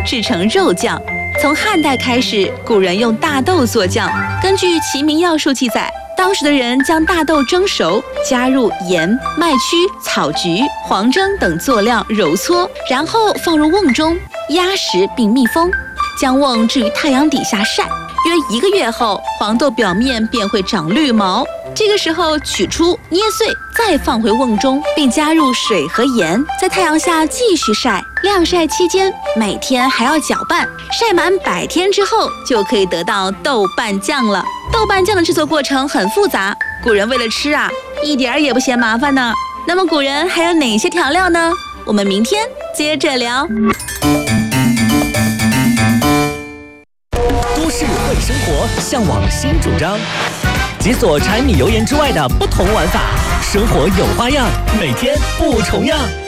制成肉酱。从汉代开始，古人用大豆做酱。根据《齐民要术》记载，当时的人将大豆蒸熟，加入盐、麦曲、草菊、黄焖等佐料揉搓，然后放入瓮中压实并密封，将瓮置于太阳底下晒。约1个月后，黄豆表面便会长绿毛。这个时候取出捏碎，再放回瓮中，并加入水和盐，在太阳下继续晒。晾晒期间，每天还要搅拌。晒满100天之后，就可以得到豆瓣酱了。豆瓣酱的制作过程很复杂，古人为了吃啊，一点儿也不嫌麻烦呢。那么古人还有哪些调料呢？我们明天接着聊。 都市会生活，向往新主张，解锁柴米油盐之外的不同玩法，生活有花样，每天不重样。